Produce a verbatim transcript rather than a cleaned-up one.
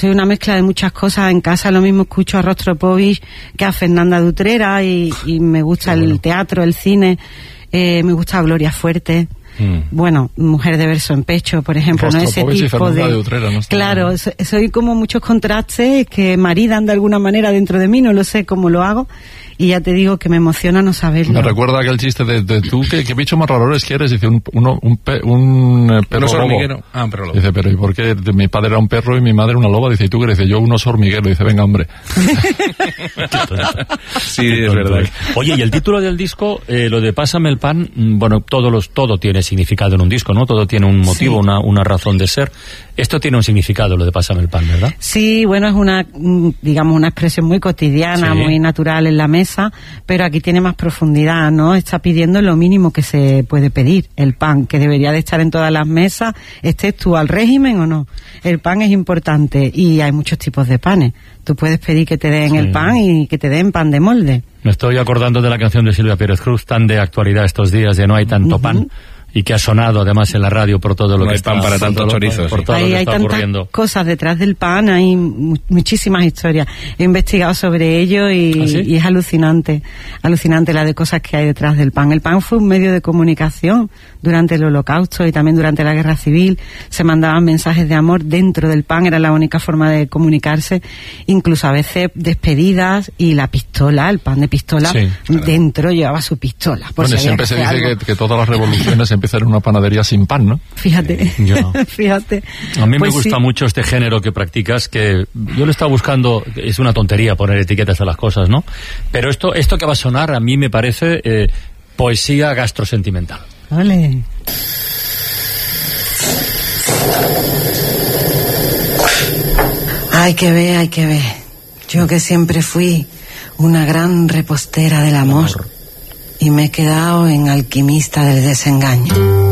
soy una mezcla de muchas cosas. En casa lo mismo escucho a Rostropovich que a Fernanda de Utrera y, y me gusta el teatro, el cine, eh, me gusta Gloria Fuerte. Mm. Bueno, Mujer de verso en pecho, por ejemplo, ¿no? Ese tipo de, de Utrera, ¿no? Claro, so, soy como muchos contrastes que maridan de alguna manera dentro de mí, no lo sé cómo lo hago. Y ya te digo que me emociona no saberlo. Me recuerda aquel chiste de, de tú, ¿qué, qué bicho más raro eres que eres? Dice, un, uno, un, pe, un perro oso lobo. hormiguero. Ah, un perro lobo. Dice, pero ¿y por qué? Mi padre era un perro y mi madre una loba. Dice, ¿y tú qué? Dice, yo un oso hormiguero. Dice, venga, hombre. Sí, es verdad. Oye, y el título del disco, eh, lo de Pásame el pan, bueno, todo, los, todo tiene significado en un disco, ¿no? Todo tiene un motivo, sí. una, una razón de ser. Esto tiene un significado, lo de Pásame el pan, ¿verdad? Sí, bueno, es una, digamos, una expresión muy cotidiana, sí. muy natural en la mesa, pero aquí tiene más profundidad, ¿no? Está pidiendo lo mínimo que se puede pedir, el pan, que debería de estar en todas las mesas, estés tú al régimen o no. El pan es importante y hay muchos tipos de panes. Tú puedes pedir que te den sí. el pan y que te den pan de molde. Me estoy acordando de la canción de Silvia Pérez Cruz, tan de actualidad estos días, de No hay tanto uh-huh. pan, y que ha sonado además en la radio por todo lo no que está... No hay pan para tantos chorizos. Por todo ahí lo que hay está tantas ocurriendo. Cosas detrás del pan, hay mu- muchísimas historias. He investigado sobre ello y, ¿Ah, sí? y es alucinante, alucinante la de cosas que hay detrás del pan. El pan fue un medio de comunicación durante el Holocausto y también durante la Guerra Civil. Se mandaban mensajes de amor dentro del pan, era la única forma de comunicarse. Incluso a veces despedidas y la pistola, el pan de pistola, sí, claro. dentro llevaba su pistola. Por bueno, si siempre se dice que, que, que todas las revoluciones empiezan en una panadería sin pan, ¿no? Fíjate, sí, yo. fíjate. A mí pues me gusta sí. mucho este género que practicas, que yo lo estaba buscando, es una tontería poner etiquetas a las cosas, ¿no? Pero esto, esto que va a sonar a mí me parece eh, poesía gastrosentimental. Vale. Hay que ver, hay que ver. Yo que siempre fui una gran repostera del amor, amor. Y me he quedado en alquimista del desengaño.